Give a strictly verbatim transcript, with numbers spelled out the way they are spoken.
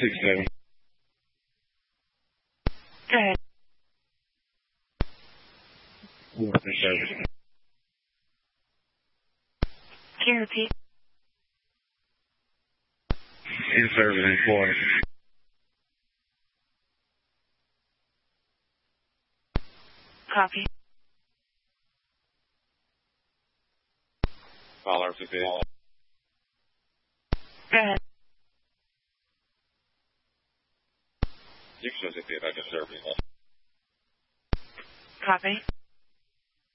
six seven. Go ahead. Water service. Can you repeat? In service in Florida. Copy. Caller to Go ahead. You can just say that I can serve you. Copy.